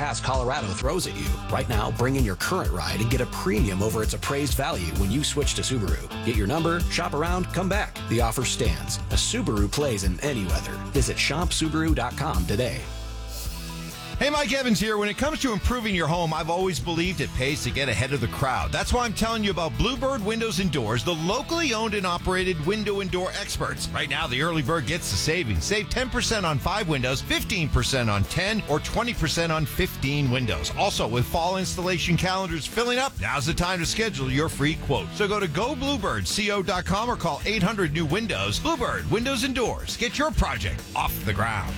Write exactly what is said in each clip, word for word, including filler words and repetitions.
gas Colorado throws at you. Right now, bring in your current ride and get a premium over its appraised value when you switch to Subaru. Get your number, shop around, come back. The offer stands. A Subaru plays in any weather. Visit shop subaru dot com today. Hey, Mike Evans here. When it comes to improving your home, I've always believed it pays to get ahead of the crowd. That's why I'm telling you about Bluebird Windows and Doors, the locally owned and operated window and door experts. Right now, the early bird gets the savings. Save ten percent on five windows, fifteen percent on ten, or twenty percent on fifteen windows. Also, with fall installation calendars filling up, now's the time to schedule your free quote. So go to go bluebird co dot com or call eight hundred new windows. Bluebird Windows and Doors. Get your project off the ground.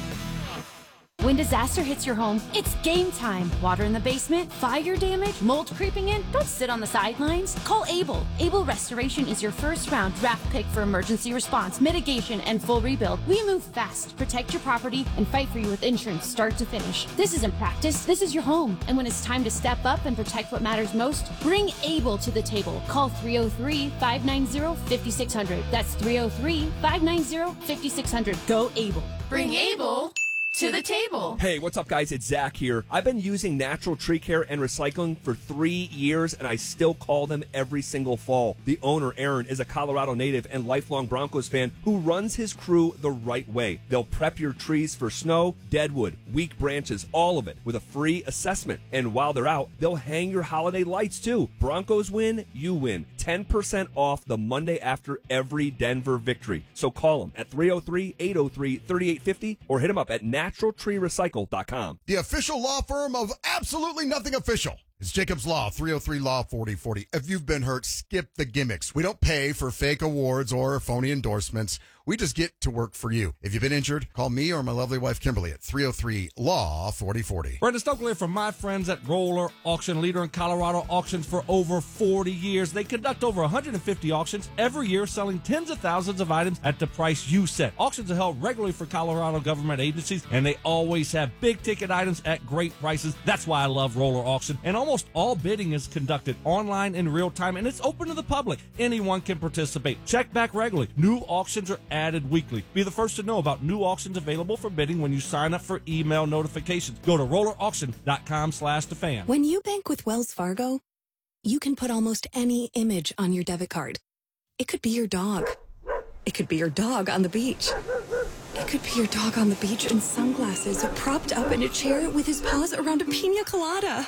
When disaster hits your home, it's game time. Water in the basement, fire damage, mold creeping in. Don't sit on the sidelines. Call Able. Able Restoration is your first round draft pick for emergency response, mitigation, and full rebuild. We move fast, protect your property, and fight for you with insurance start to finish. This isn't practice. This is your home. And when it's time to step up and protect what matters most, bring Able to the table. Call three oh three, five nine zero, five six zero zero. That's three oh three, five nine zero, five six zero zero. Go Able. Bring Able to the table. Hey, what's up, guys? It's Zach here. I've been using Natural Tree Care and Recycling for three years, and I still call them every single fall. The owner, Aaron, is a Colorado native and lifelong Broncos fan who runs his crew the right way. They'll prep your trees for snow, deadwood, weak branches, all of it, with a free assessment. And while they're out, they'll hang your holiday lights, too. Broncos win, you win. ten percent off the Monday after every Denver victory. So call them at three oh three, eight oh three, three eight five oh or hit them up at natural tree recycle dot com. The official law firm of Absolutely Nothing Official. It's Jacobs Law, three oh three Law forty forty. If you've been hurt, skip the gimmicks. We don't pay for fake awards or phony endorsements. We just get to work for you. If you've been injured, call me or my lovely wife, Kimberly, at three oh three Law forty forty. Brenda Stokely from my friends at Roller Auction, leader in Colorado auctions for over forty years. They conduct over one hundred fifty auctions every year, selling tens of thousands of items at the price you set. Auctions are held regularly for Colorado government agencies, and they always have big-ticket items at great prices. That's why I love Roller Auction. And almost all bidding is conducted online in real time, and it's open to the public. Anyone can participate. Check back regularly. New auctions are added weekly. Be the first to know about new auctions available for bidding when you sign up for email notifications. Go to roller auction dot com slash the fan. When you bank with Wells Fargo, you can put almost any image on your debit card. It could be your dog. It could be your dog on the beach. It could be your dog on the beach in sunglasses, propped up in a chair with his paws around a pina colada.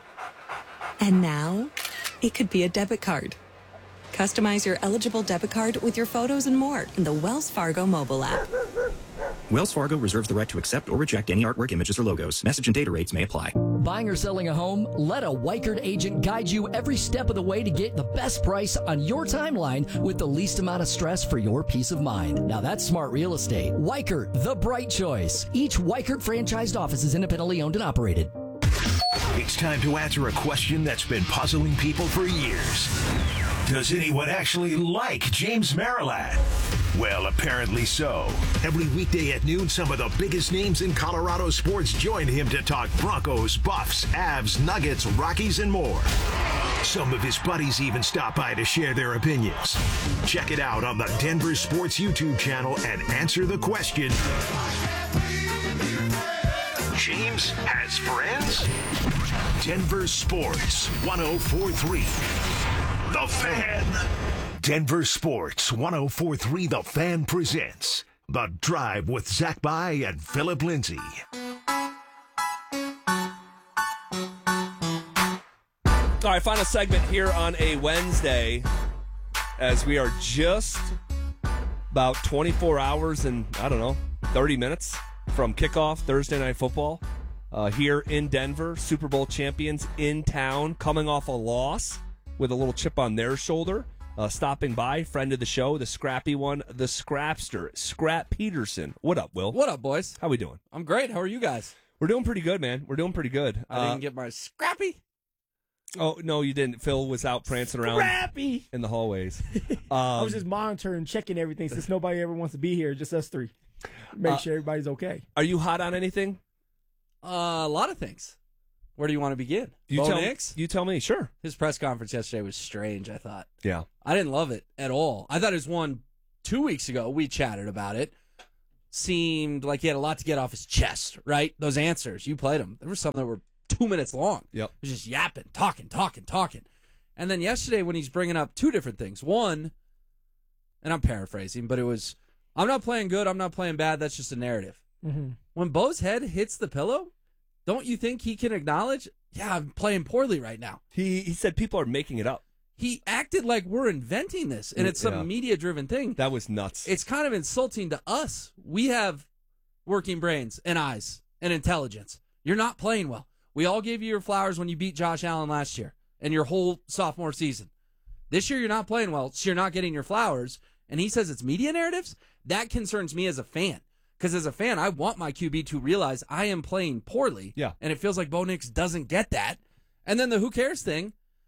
And now, it could be a debit card. Customize your eligible debit card with your photos and more in the Wells Fargo mobile app. Wells Fargo reserves the right to accept or reject any artwork, images, or logos. Message and data rates may apply. Buying or selling a home? Let a Weichert agent guide you every step of the way to get the best price on your timeline with the least amount of stress for your peace of mind. Now that's smart real estate. Weichert, the bright choice. Each Weichert franchised office is independently owned and operated. It's time to answer a question that's been puzzling people for years. Does anyone actually like James Merilatt? Well, apparently so. Every weekday at noon, some of the biggest names in Colorado sports join him to talk Broncos, Buffs, Avs, Nuggets, Rockies, and more. Some of his buddies even stop by to share their opinions. Check it out on the Denver Sports YouTube channel and answer the question, James has friends? Denver Sports one oh four point three. The Fan. Denver Sports one oh four point three The Fan presents The Drive with Zach By and Philip Lindsay. All right, final segment here on a Wednesday as we are just about twenty-four hours and, I don't know, thirty minutes from kickoff Thursday Night Football uh, here in Denver. Super Bowl champions in town, coming off a loss with a little chip on their shoulder. Uh, stopping by, friend of the show, the scrappy one, the Scrapster, Scrap Peterson. What up, Will? What up, boys? How we doing? I'm great. How are you guys? We're doing pretty good, man. We're doing pretty good. I uh, didn't get my scrappy. Oh, no, you didn't. Phil was out prancing around Scrappy. in the hallways. Um, I was just monitoring, checking everything since nobody ever wants to be here, just us three. Make uh, sure everybody's okay. Are you hot on anything? Uh, a lot of things. Where do you want to begin? You Bo tell, Nix? You tell me, sure. His press conference yesterday was strange, I thought. Yeah. I didn't love it at all. I thought it was one two weeks ago. We chatted about it. seemed like he had a lot to get off his chest, right? Those answers, you played them. There were some that were two minutes long. Yep. He was just yapping, talking, talking, talking. And then yesterday when he's bringing up two different things. One, and I'm paraphrasing, but it was, I'm not playing good, I'm not playing bad, that's just a narrative. Mm-hmm. When Bo's head hits the pillow, don't you think he can acknowledge, yeah, I'm playing poorly right now? He he said people are making it up. He acted like we're inventing this, and it's some Yeah. media-driven thing. That was nuts. It's kind of insulting to us. We have working brains and eyes and intelligence. You're not playing well. We all gave you your flowers when you beat Josh Allen last year and your whole sophomore season. This year you're not playing well, so you're not getting your flowers. And he says it's media narratives? That concerns me as a fan. Because as a fan, I want my Q B to realize I am playing poorly. Yeah. And it feels like Bo Nix doesn't get that. And then the who cares thing,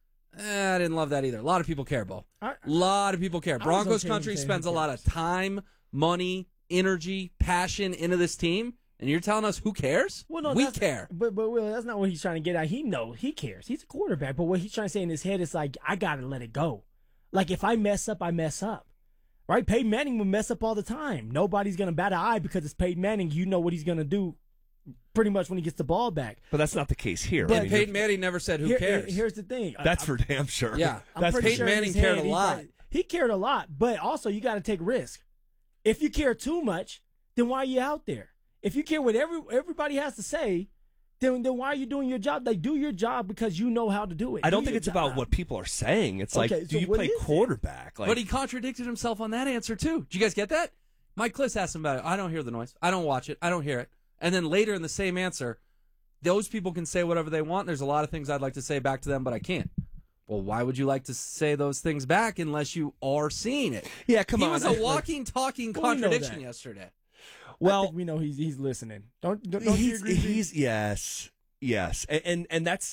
eh, I didn't love that either. A lot of people care, Bo. A lot of people care. was Broncos okay country with saying spends a who lot of time, money, energy, passion into this team. And you're telling us who cares? Well, no, we that's- care. But but Will, that's not what he's trying to get at. He knows he cares. He's a quarterback. But what he's trying to say in his head is like, I gotta let it go. Like if I mess up, I mess up. Right? Peyton Manning will mess up all the time. Nobody's gonna bat an eye because it's Peyton Manning. You know what he's gonna do pretty much when he gets the ball back. But that's not the case here. But I mean, Peyton Manning never said who Here- cares. Here's the thing. that's I- for damn sure. Yeah. I'm that's pretty Peyton sure in Manning his cared head, a he lot. probably- He cared a lot, but also you got to take risk. If you care too much, then why are you out there? If you care what every everybody has to say, then then why are you doing your job? Like do your job because you know how to do it. I don't Do think your it's about job. what people are saying. It's Okay, like, do so you what play is it? quarterback? Like, But he contradicted himself on that answer, too. Did you guys get that? Mike Kliss asked him about it. I don't hear the noise. I don't watch it. I don't hear it. And then later in the same answer, those people can say whatever they want. There's a lot of things I'd like to say back to them, but I can't. Well, why would you like to say those things back unless you are seeing it? Yeah, come he on. was I- a walking, talking Well, we know contradiction that. yesterday. well, I think we know he's he's listening. Don't don't, don't you he's, agree? Steve? he's yes, yes, and, and and that's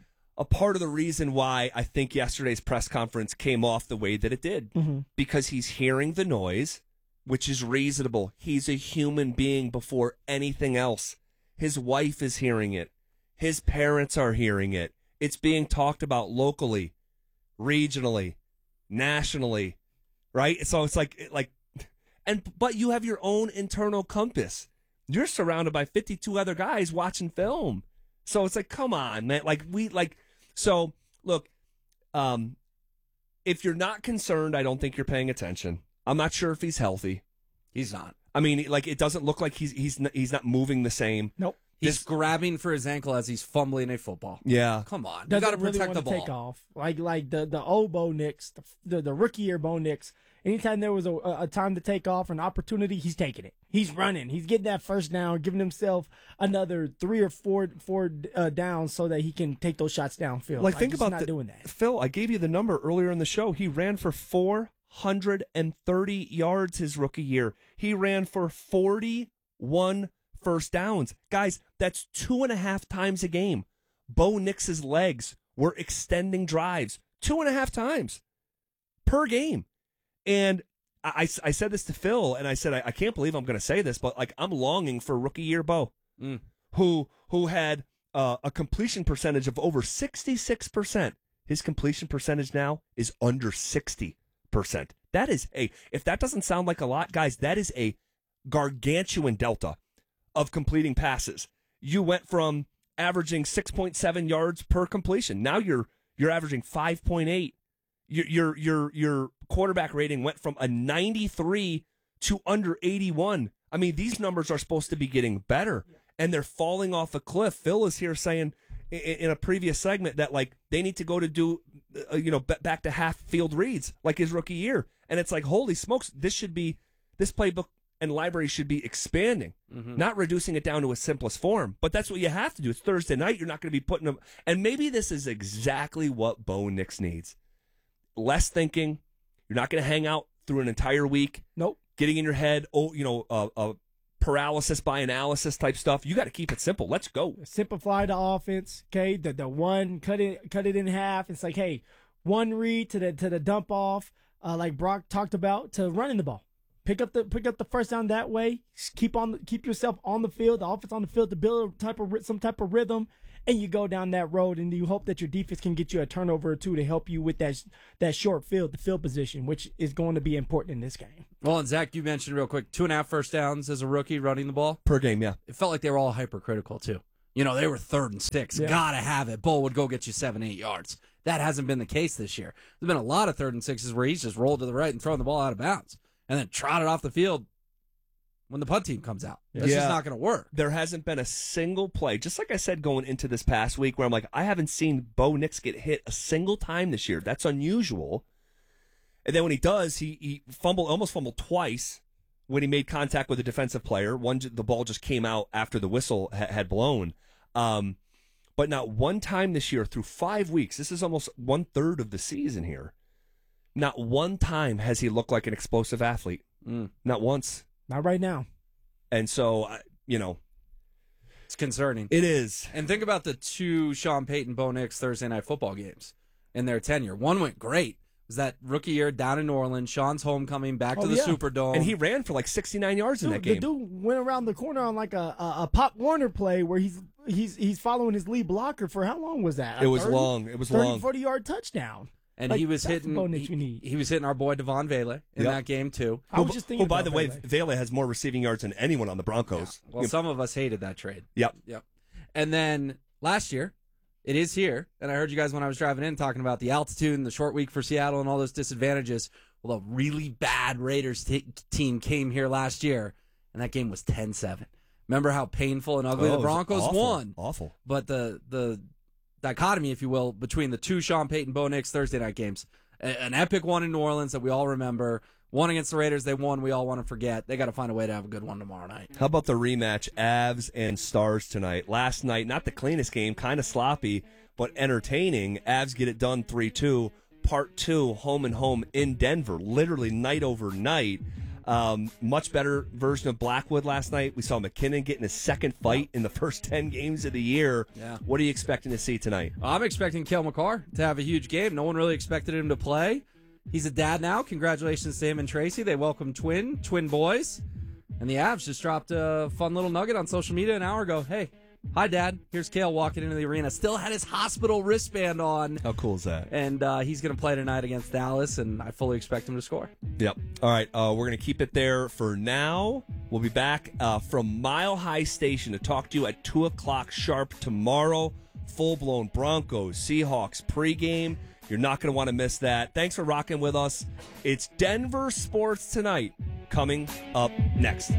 a part of the reason why I think yesterday's press conference came off the way that it did, Mm-hmm. because he's hearing the noise, which is reasonable. He's a human being before anything else. His wife is hearing it. His parents are hearing it. It's being talked about locally, regionally, nationally, right? So it's like like. And but you have your own internal compass. You're surrounded by fifty-two other guys watching film. So it's like, come on, man. Like we like so look, um if you're not concerned, I don't think you're paying attention. I'm not sure if he's healthy. He's not. I mean, like it doesn't look like he's he's not, he's not moving the same. Nope. He's This- grabbing for his ankle as he's fumbling a football. Yeah. Come on. You Doesn't got to really protect want the to ball. take off. Like like the the old Bo Nix, the, the the rookie year Bo Nix. Anytime there was a, a time to take off, an opportunity, he's taking it. He's running. He's getting that first down, giving himself another three or four four uh, downs so that he can take those shots downfield. Like, think he's about not the, doing that. Phil, I gave you the number earlier in the show. He ran for four hundred thirty yards his rookie year. He ran for forty-one first downs. Guys, that's two and a half times a game. Bo Nix's legs were extending drives two and a half times per game. And I, I, I said this to Phil, and I said, I, I can't believe I'm going to say this, but like I'm longing for rookie year Bo, Mm. who who had uh, a completion percentage of over sixty-six percent. His completion percentage now is under sixty percent. That is a, if that doesn't sound like a lot, guys, that is a gargantuan delta of completing passes. You went from averaging six point seven yards per completion. Now you're you're averaging five point eight. Your your your your quarterback rating went from a ninety-three to under eighty-one. I mean, these numbers are supposed to be getting better, and they're falling off a cliff. Phil is here saying in, in a previous segment that like they need to go to do uh, you know b- back to half field reads like his rookie year, and it's like holy smokes, this should be this playbook and library should be expanding, Mhm. not reducing it down to its simplest form. But that's what you have to do. It's Thursday night. You're not going to be putting them. And maybe this is exactly what Bo Nix needs. Less thinking. You're not going to hang out through an entire week. Nope. Getting in your head, oh, you know, uh, uh, paralysis by analysis type stuff. You got to keep it simple. Let's go. Simplify the offense. Okay, the the one cut it cut it in half. It's like, hey, one read to the to the dump off, uh, like Brock talked about, to running the ball. Pick up the pick up the first down that way. Keep on keep yourself on the field, the offense on the field to build type of some type of rhythm, and you go down that road, and you hope that your defense can get you a turnover or two to help you with that that short field, the field position, which is going to be important in this game. Well, and Zach, you mentioned real quick, two and a half first downs as a rookie running the ball. Per game, yeah. It felt like they were all hypercritical, too. You know, they were third and six. Yeah. Gotta have it. Bull would go get you seven, eight yards. That hasn't been the case this year. There's been a lot of third and sixes where he's just rolled to the right and thrown the ball out of bounds and then trotted off the field when the punt team comes out. That's Yeah. just not going to work. There hasn't been a single play, just like I said going into this past week, where I'm like, I haven't seen Bo Nix get hit a single time this year. That's unusual. And then when he does, he, he fumbled, almost fumbled twice when he made contact with a defensive player. One, the ball just came out after the whistle ha- had blown. Um, but not one time this year through five weeks, this is almost one third of the season here. Not one time has he looked like an explosive athlete. Mm. Not once. Not right now. And so, you know, it's concerning. It is. And think about the two Sean Payton, Bo Nix Thursday Night Football games in their tenure. One went great. It was that rookie year down in New Orleans. Sean's homecoming back Oh, to the yeah. Superdome. And he ran for like sixty-nine yards in Dude, that game. The dude went around the corner on like a, a, a Pop Warner play where he's he's he's following his lead blocker for how long was that? It was thirty long. It was thirty, long. forty yard touchdown. And Like, he was that's hitting the Bo Nix he, you need. he was hitting our boy Devon Vele in Yep. that game too. I was just thinking Oh, by about the way, Vele. Vele has more receiving yards than anyone on the Broncos. Well, some of us hated that trade. Yep. Yep. And then last year, it is here, and I heard you guys when I was driving in talking about the altitude and the short week for Seattle and all those disadvantages. Well, a really bad Raiders t- team came here last year, and that game was ten seven. Remember how painful and ugly Oh, it the was Broncos awful. won? Awful. But the the dichotomy, if you will, between the two Sean Payton, Bo Nix Thursday night games, a- an epic one in New Orleans that we all remember, one against the Raiders, they won, we all want to forget. They got to find a way to have a good one tomorrow night. How about the rematch, Avs and Stars tonight? Last night, not the cleanest game, kind of sloppy, but entertaining. Avs get it done three two. Part two, home and home in Denver, literally night over night. Um, much better version of Blackwood last night. We saw McKinnon getting his second fight in the first ten games of the year. Yeah. What are you expecting to see tonight? I'm expecting Cale McCarr to have a huge game. No one really expected him to play. He's a dad now. Congratulations to him and Tracy. They welcomed twin, twin boys. And the Avs just dropped a fun little nugget on social media an hour ago. Hey, hi, Dad. Here's Cale walking into the arena. Still had his hospital wristband on. How cool is that? And uh, he's going to play tonight against Dallas, and I fully expect him to score. Yep. All right. Uh, we're going to keep it there for now. We'll be back uh, from Mile High Station to talk to you at two o'clock sharp tomorrow. Full-blown Broncos, Seahawks pregame. You're not going to want to miss that. Thanks for rocking with us. It's Denver Sports Tonight coming up next.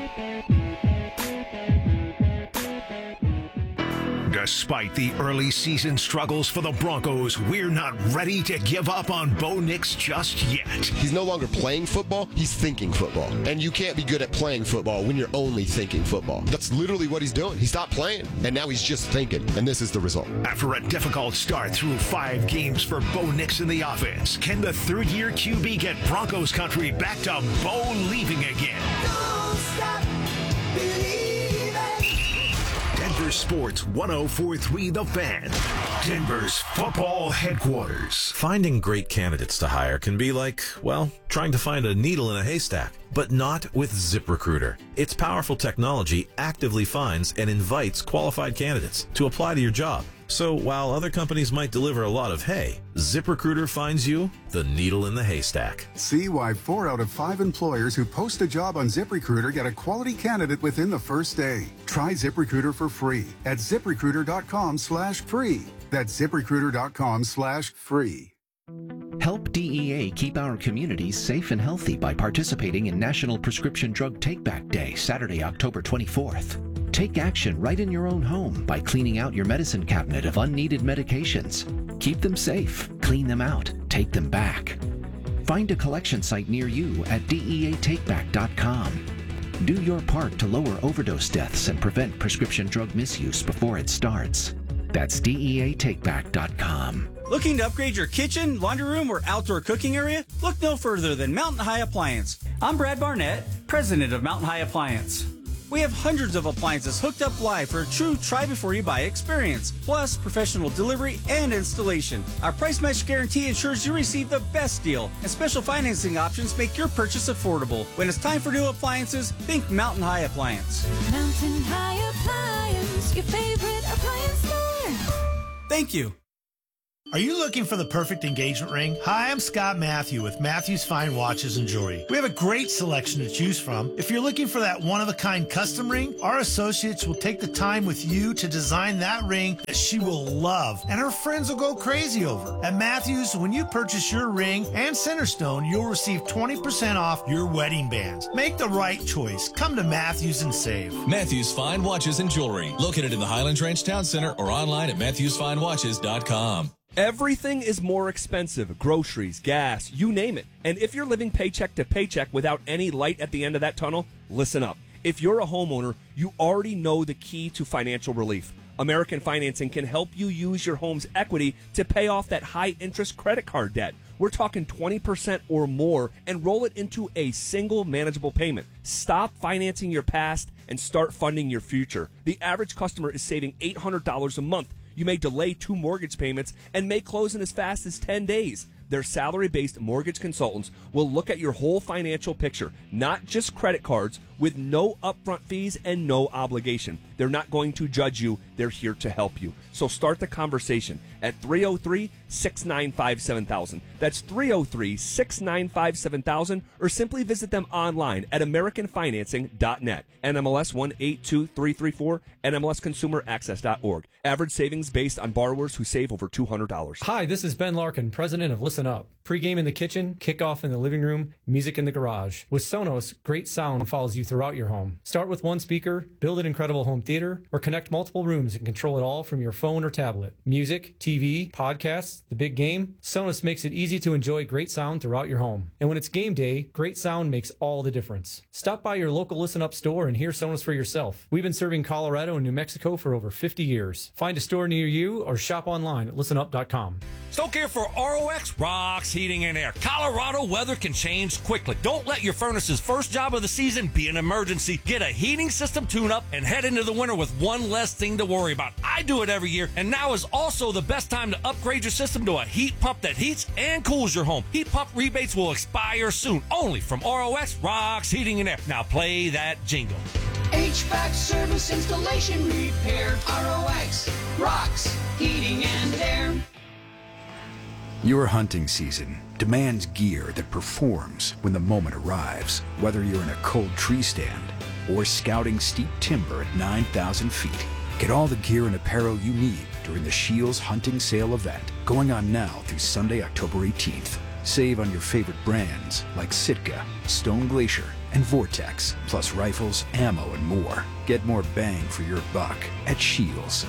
Despite the early season struggles for the Broncos, we're not ready to give up on Bo Nix just yet. He's no longer playing football, he's thinking football. And you can't be good at playing football when you're only thinking football. That's literally what he's doing. He stopped playing, and now he's just thinking, and this is the result. After a difficult start through five games for Bo Nix in the offense, can the third-year Q B get Broncos country back to Bo leaving again? Don't stop believing. Denver Sports one oh four point three The Fan, Denver's football headquarters. Finding great candidates to hire can be like, well, trying to find a needle in a haystack, but not with ZipRecruiter. Its powerful technology actively finds and invites qualified candidates to apply to your job. So while other companies might deliver a lot of hay, ZipRecruiter finds you the needle in the haystack. See why four out of five employers who post a job on ZipRecruiter get a quality candidate within the first day. Try ZipRecruiter for free at ZipRecruiter.com slash free. That's ZipRecruiter.com slash free. Help D E A keep our communities safe and healthy by participating in National Prescription Drug Take-Back Day, Saturday, October twenty-fourth. Take action right in your own home by cleaning out your medicine cabinet of unneeded medications. Keep them safe, clean them out, take them back. Find a collection site near you at D E A take back dot com. Do your part to lower overdose deaths and prevent prescription drug misuse before it starts. That's D E A take back dot com. Looking to upgrade your kitchen, laundry room, or outdoor cooking area? Look no further than Mountain High Appliance. I'm Brad Barnett, president of Mountain High Appliance. We have hundreds of appliances hooked up live for a true try-before-you-buy experience, plus professional delivery and installation. Our price match guarantee ensures you receive the best deal, and special financing options make your purchase affordable. When it's time for new appliances, think Mountain High Appliance. Mountain High Appliance, your favorite appliance store. Thank you. Are you looking for the perfect engagement ring? Hi, I'm Scott Matthew with Matthew's Fine Watches and Jewelry. We have a great selection to choose from. If you're looking for that one-of-a-kind custom ring, our associates will take the time with you to design that ring that she will love, and her friends will go crazy over. At Matthews, when you purchase your ring and Centerstone, you'll receive twenty percent off your wedding bands. Make the right choice. Come to Matthews and save. Matthews Fine Watches and Jewelry, located in the Highlands Ranch Town Center or online at matthews fine watches dot com. Everything is more expensive. Groceries, gas, you name it. And if you're living paycheck to paycheck without any light at the end of that tunnel, listen up. If you're a homeowner, you already know the key to financial relief. American Financing can help you use your home's equity to pay off that high-interest credit card debt. We're talking twenty percent or more, and roll it into a single manageable payment. Stop financing your past and start funding your future. The average customer is saving eight hundred dollars a month. You may delay two mortgage payments and may close in as fast as ten days. Their salary-based mortgage consultants will look at your whole financial picture, not just credit cards, with no upfront fees and no obligation. They're not going to judge you. They're here to help you. So start the conversation at three oh three, six nine five, seven thousand. That's three oh three, six nine five, seven thousand, or simply visit them online at american financing dot net. N M L S one eight two three three four, N M L S consumer access dot org. Average savings based on borrowers who save over two hundred dollars. Hi, this is Ben Larkin, president of Listen Up. Pre-game in the kitchen, kickoff in the living room, music in the garage. With Sonos, great sound follows you throughout your home. Start with one speaker, build an incredible home theater, or connect multiple rooms and control it all from your phone or tablet. Music, T V, podcasts, the big game, Sonos makes it easy to enjoy great sound throughout your home. And when it's game day, great sound makes all the difference. Stop by your local Listen Up store and hear Sonos for yourself. We've been serving Colorado and New Mexico for over fifty years. Find a store near you or shop online at listen up dot com. Stoke here for R O X Rocks Heating and Air. Colorado weather can change quickly. Don't let your furnace's first job of the season be an emergency. Get a heating system tune-up and head into the winter with one less thing to worry about. I do it every year, and now is also the best time to upgrade your system to a heat pump that heats and cools your home. Heat pump rebates will expire soon, only from R O X Rocks Heating and Air. Now play that jingle. H V A C service, installation, repair. R O X Rocks Heating and Air. Your hunting season demands gear that performs when the moment arrives. Whether you're in a cold tree stand or scouting steep timber at nine thousand feet, get all the gear and apparel you need during the Shields Hunting Sale event, going on now through Sunday, October eighteenth. Save on your favorite brands like Sitka, Stone Glacier, and Vortex, plus rifles, ammo, and more. Get more bang for your buck at Shields.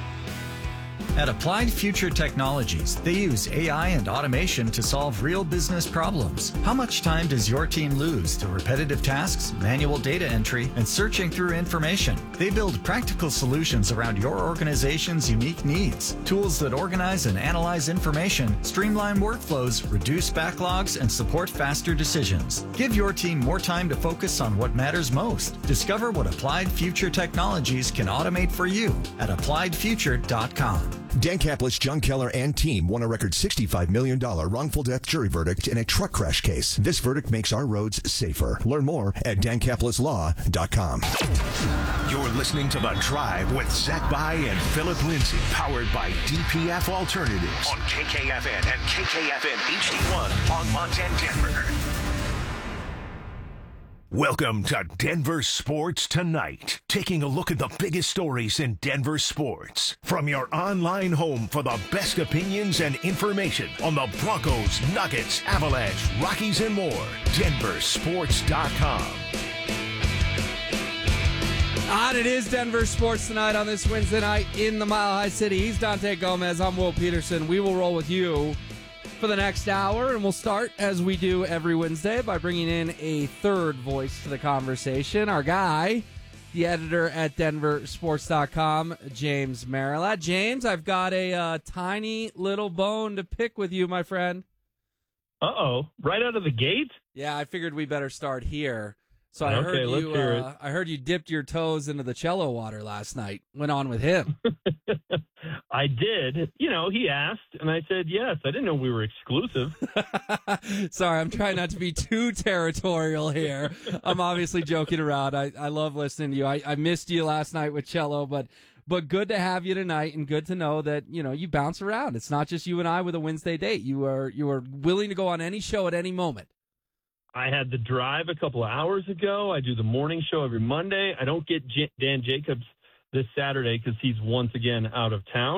At Applied Future Technologies, they use A I and automation to solve real business problems. How much time does your team lose to repetitive tasks, manual data entry, and searching through information? They build practical solutions around your organization's unique needs. Tools that organize and analyze information, streamline workflows, reduce backlogs, and support faster decisions. Give your team more time to focus on what matters most. Discover what Applied Future Technologies can automate for you at applied future dot com. Dan Caplis, John Keller, and team won a record sixty-five million dollars wrongful death jury verdict in a truck crash case. This verdict makes our roads safer. Learn more at dan caplis law dot com. You're listening to The Drive with Zach By and Philip Lindsay, powered by D P F Alternatives on K K F N and K K F N H D one Longmont and Denver. Welcome to Denver Sports Tonight, taking a look at the biggest stories in Denver sports. From your online home for the best opinions and information on the Broncos, Nuggets, Avalanche, Rockies, and more, denver sports dot com. And it is Denver Sports Tonight on this Wednesday night in the Mile High City. He's Dante Gomez. I'm Will Peterson. We will roll with you for the next hour, and we'll start, as we do every Wednesday, by bringing in a third voice to the conversation. Our guy, the editor at denver sports dot com, James Merilatt. James, I've got a uh, tiny little bone to pick with you, my friend. Uh-oh. Right out of the gate? Yeah, I figured we better start here. So I Okay, heard let's you. hear Uh, I heard you dipped your toes into the cello water last night. Went on with him. I did. You know, he asked, and I said yes. I didn't know we were exclusive. Sorry, I'm trying not to be too territorial here. I'm obviously joking around. I, I love listening to you. I, I missed you last night with cello, but but good to have you tonight, and good to know that you know you bounce around. It's not just you and I with a Wednesday date. You are you are willing to go on any show at any moment. I had the drive a couple of hours ago. I do the morning show every Monday. I don't get J- Dan Jacobs this Saturday because he's once again out of town.